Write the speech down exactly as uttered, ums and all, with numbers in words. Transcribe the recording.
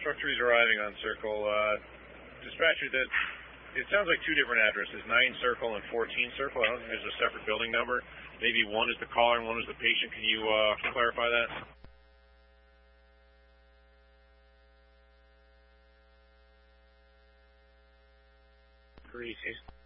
Truck three is arriving on Circle. Uh, dispatcher, that it sounds like two different addresses, nine Circle and fourteen Circle. I don't think there's a separate building number. Maybe one is the caller and one is the patient. Can you uh, clarify that? Greasy.